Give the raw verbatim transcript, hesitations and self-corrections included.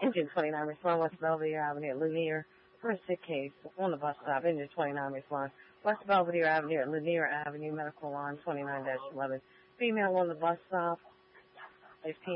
Engine twenty-nine, respond West Belvedere Avenue at Lanier for a sick case on the bus stop. Engine twenty-nine, respond West Belvedere Avenue at Lanier Avenue, medical line twenty-nine dash eleven. Female on the bus stop. fifteen